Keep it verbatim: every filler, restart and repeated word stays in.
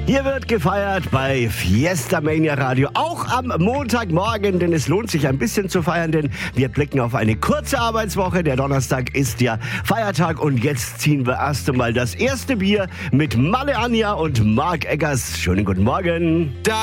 Hier wird gefeiert bei Fiesta Mania Radio, auch am Montagmorgen, denn es lohnt sich ein bisschen zu feiern, denn wir blicken auf eine kurze Arbeitswoche. Der Donnerstag ist ja Feiertag und jetzt ziehen wir erst einmal das erste Bier mit Malle Anja und Marc Eggers. Schönen guten Morgen. Da